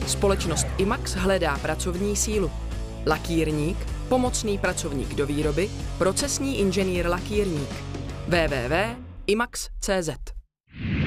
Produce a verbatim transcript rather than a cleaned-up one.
Společnost Imax hledá pracovní sílu. Lakírník, pomocný pracovník do výroby, procesní inženýr lakírník. w w w tečka imax tečka cz